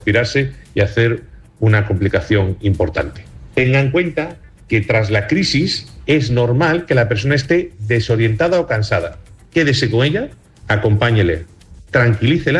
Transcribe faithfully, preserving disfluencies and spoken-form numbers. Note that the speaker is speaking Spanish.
Inspirarse y hacer una complicación importante. Tenga en cuenta que tras la crisis es normal que la persona esté desorientada o cansada. Quédese con ella, acompáñele, tranquilícela